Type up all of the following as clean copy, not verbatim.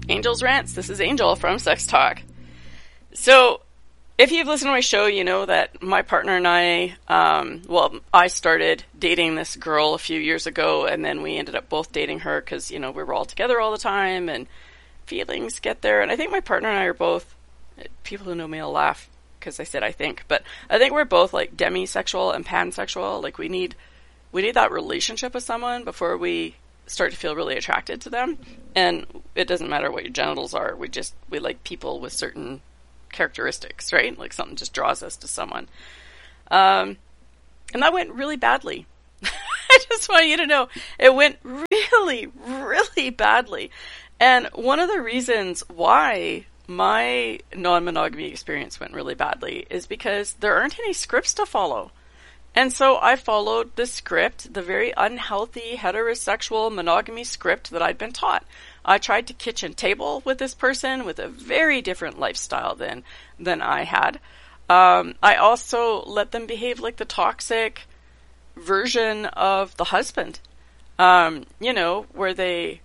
Angel's Rants. This is Angel from Sex Talk. So, if you've listened to my show, you know that my partner and I, I started dating this girl a few years ago, and then we ended up both dating her because, we were all together all the time, and feelings get there. And I think my partner and I are both, people who know me will laugh because I said I think, but I think we're both like demisexual and pansexual. Like we need that relationship with someone before we start to feel really attracted to them. And it doesn't matter what your genitals are. We like people with certain characteristics, right? Like something just draws us to someone. And that went really badly. I just want you to know it went really, really badly. And one of the reasons why my non-monogamy experience went really badly is because there aren't any scripts to follow. And so I followed the script, the very unhealthy heterosexual monogamy script that I'd been taught. I tried to kitchen table with this person with a very different lifestyle than I had. I also let them behave like the toxic version of the husband, where they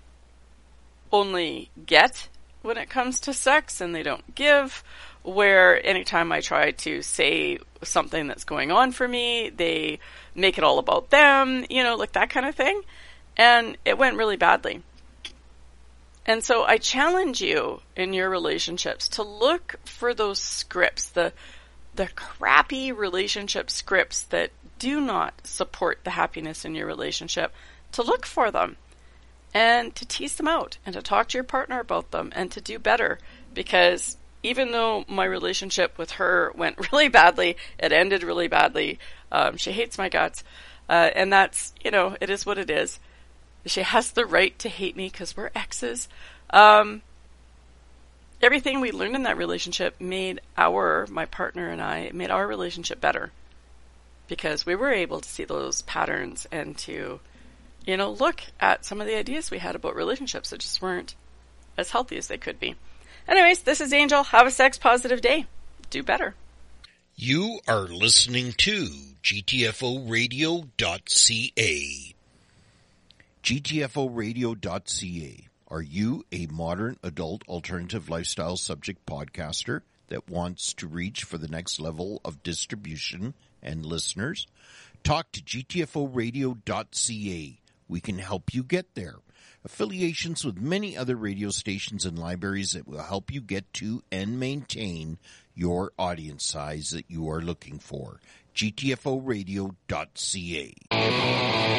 only get when it comes to sex and they don't give, where anytime I try to say something that's going on for me, they make it all about them, like that kind of thing. And it went really badly. And so I challenge you in your relationships to look for those scripts, the crappy relationship scripts that do not support the happiness in your relationship, to look for them and to tease them out and to talk to your partner about them and to do better. Because even though my relationship with her went really badly, it ended really badly. She hates my guts. And that's, it is what it is. She has the right to hate me because we're exes. Everything we learned in that relationship made my partner and I, made our relationship better. Because we were able to see those patterns and to, look at some of the ideas we had about relationships that just weren't as healthy as they could be. Anyways, this is Angel. Have a sex positive day. Do better. You are listening to GTFOradio.ca. GTFOradio.ca. Are you a modern adult alternative lifestyle subject podcaster that wants to reach for the next level of distribution and listeners? Talk to GTFOradio.ca. We can help you get there. Affiliations with many other radio stations and libraries that will help you get to and maintain your audience size that you are looking for. GTFOradio.ca.